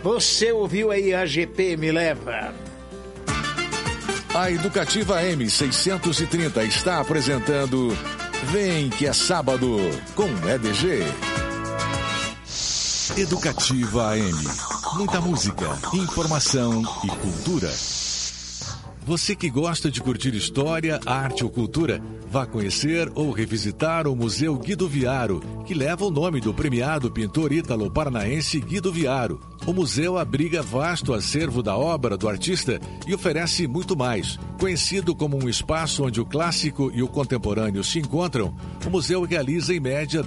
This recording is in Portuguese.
Você ouviu aí a GP Me Leva. A Educativa M630 está apresentando Vem que é Sábado, com EDG. Educativa AM. Muita música, informação e cultura. Você que gosta de curtir história, arte ou cultura, vá conhecer ou revisitar o Museu Guido Viaro, que leva o nome do premiado pintor ítalo-paranaense Guido Viaro. O museu abriga vasto acervo da obra do artista e oferece muito mais. Conhecido como um espaço onde o clássico e o contemporâneo se encontram, o museu realiza em média